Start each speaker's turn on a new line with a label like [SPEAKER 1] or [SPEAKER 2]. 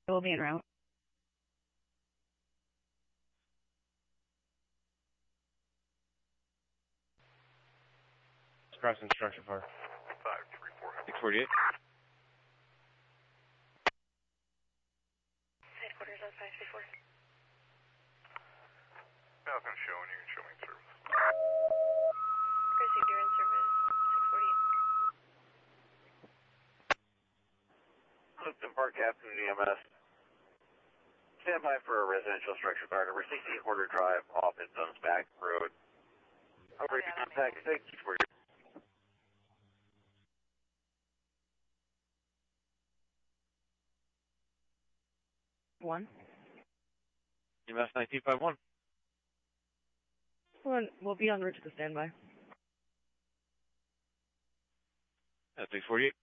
[SPEAKER 1] will be en route.
[SPEAKER 2] Crossing structure fire. 648.
[SPEAKER 3] Headquarters on 534.
[SPEAKER 4] Nothing showing. You can show me service.
[SPEAKER 3] Received, you're in service. 648.
[SPEAKER 5] Clifton Park Captain EMS. Stand by for a residential structure fire number 60 Quarter Drive off its own back road. Over to contact 6 for your.
[SPEAKER 1] One.
[SPEAKER 2] EMS 1951.
[SPEAKER 1] We'll be en route to the standby.
[SPEAKER 2] 648.